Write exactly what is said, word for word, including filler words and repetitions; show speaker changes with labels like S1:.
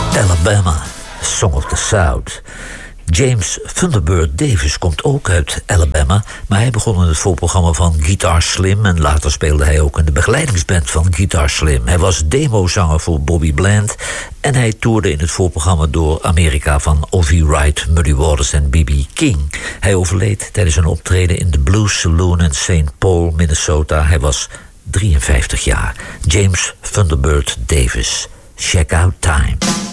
S1: Alabama, Song of the South. James Thunderbird Davis komt ook uit Alabama, maar hij begon in het voorprogramma van Guitar Slim en later speelde hij ook in de begeleidingsband van Guitar Slim. Hij was demozanger voor Bobby Bland en hij toerde in het voorprogramma door Amerika van Ozzie Wright, Muddy Waters en B B King. Hij overleed tijdens een optreden in de Blues Saloon in Saint Paul, Minnesota. Hij was drieënvijftig jaar. James Thunderbird Davis. Check out time.